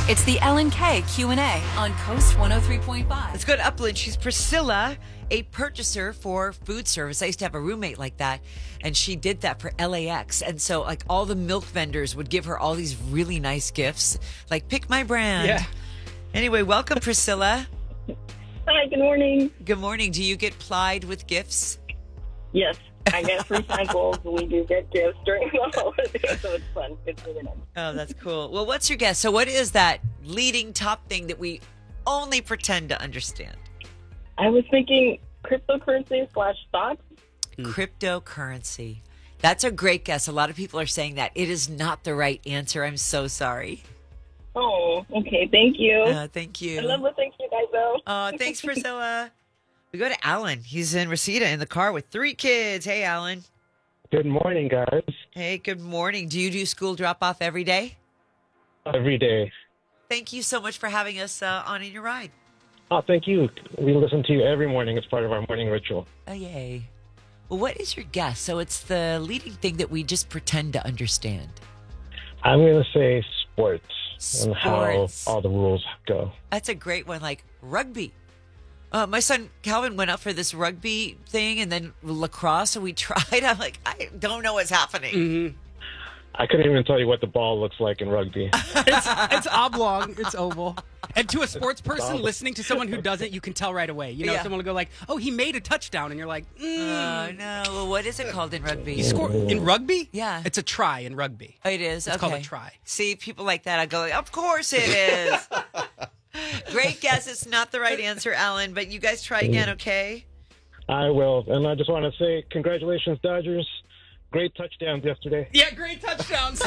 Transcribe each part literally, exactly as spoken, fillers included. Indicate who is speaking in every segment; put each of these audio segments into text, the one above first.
Speaker 1: It's the Ellen K Q and A on Coast one oh three point five.
Speaker 2: Let's go to Upland. She's Priscilla, a purchaser for food service. I used to have a roommate like that, and she did that for L A X. And so, like, all the milk vendors would give her all these really nice gifts, like, pick my brand.
Speaker 3: Yeah.
Speaker 2: Anyway, welcome, Priscilla.
Speaker 4: Hi, good morning.
Speaker 2: Good morning. Do you get plied with gifts?
Speaker 4: Yes, I get free samples. We do get gifts during the holidays, so it's fun. It's really nice.
Speaker 2: Oh, that's cool. Well, what's your guess? So what is that leading top thing that we only pretend to understand?
Speaker 4: I was thinking cryptocurrency slash stocks.
Speaker 2: Cryptocurrency. That's a great guess. A lot of people are saying that. It is not the right answer. I'm so sorry.
Speaker 4: Oh, okay. Thank you.
Speaker 2: Uh, thank you.
Speaker 4: I love listening to you guys, though.
Speaker 2: Oh, thanks, Priscilla. We go to Alan. He's in Reseda in the car with three kids. Hey, Alan.
Speaker 5: Good morning, guys.
Speaker 2: Hey, good morning. Do you do school drop off every day?
Speaker 5: Every day.
Speaker 2: Thank you so much for having us uh, on in your ride.
Speaker 5: Oh, thank you. We listen to you every morning. It's part of our morning ritual.
Speaker 2: Oh, yay. Well, what is your guess? So it's the leading thing that we just pretend to understand.
Speaker 5: I'm going to say sports, and
Speaker 2: Sports.
Speaker 5: how all the rules go.
Speaker 2: That's a great one, like rugby. Uh, my son Calvin went up for this rugby thing and then lacrosse, and we tried. I'm like, I don't know what's happening.
Speaker 3: Mm-hmm.
Speaker 5: I couldn't even tell you what the ball looks like in rugby.
Speaker 3: It's, it's oblong. It's oval. And to a sports person, listening to someone who doesn't, you can tell right away. You know,
Speaker 2: Yeah.
Speaker 3: someone will go like, oh, he made a touchdown. And you're like,
Speaker 2: Oh,
Speaker 3: mm.
Speaker 2: no. Well, what is it called in rugby?
Speaker 3: You score in rugby?
Speaker 2: Yeah.
Speaker 3: It's a try in rugby.
Speaker 2: Oh, it is?
Speaker 3: It's
Speaker 2: okay.
Speaker 3: called a try.
Speaker 2: See, people like that, I go, like, of course it is. Great guess. It's not the right answer, Alan, but you guys try again, okay?
Speaker 5: I will. And I just want to say congratulations, Dodgers. Great touchdowns yesterday.
Speaker 3: Yeah, great touchdowns.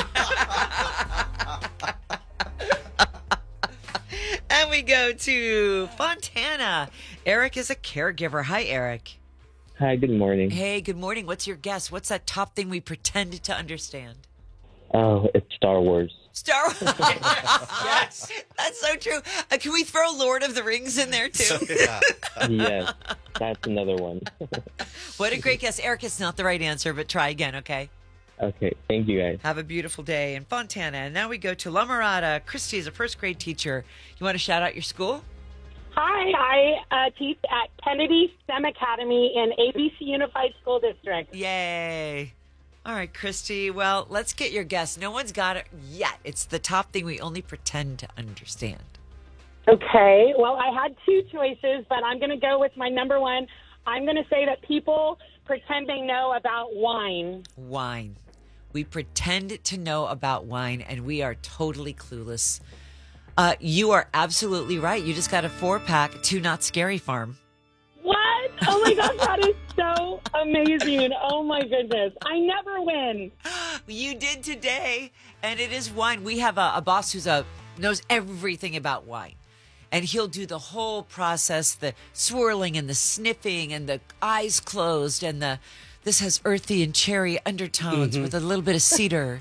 Speaker 2: And we go to Fontana. Eric is a caregiver. Hi, Eric.
Speaker 6: Hi, good morning.
Speaker 2: Hey, good morning. What's your guess? What's that top thing we pretend to understand?
Speaker 6: Oh, it's Star Wars.
Speaker 2: Star Wars. Yes. That's so true. Uh, can we throw Lord of the Rings in there, too?
Speaker 6: Yes, that's another one.
Speaker 2: What a great guess. Eric, it's not the right answer, but try again, okay?
Speaker 6: Okay, thank you guys.
Speaker 2: Have a beautiful day in Fontana. And now we go to La Mirada. Christy is a first grade teacher. You want to shout out your school?
Speaker 7: Hi, I uh, teach at Kennedy STEM Academy in A B C Unified School District.
Speaker 2: Yay. All right, Christy. Well, let's get your guess. No one's got it yet. It's the top thing we only pretend to understand.
Speaker 7: Okay, well, I had two choices, but I'm going to go with my number one. I'm going to say that people pretend they know about wine.
Speaker 2: Wine. We pretend to know about wine, and we are totally clueless. Uh, you are absolutely right. You just got a four-pack to Not Scary Farm.
Speaker 7: What? Oh, my gosh, that is so amazing. Oh, my goodness. I never win.
Speaker 2: You did today, and it is wine. We have a, a boss who's a knows everything about wine, and he'll do the whole process, the swirling and the sniffing and the eyes closed, and the this has earthy and cherry undertones with a little bit of cedar.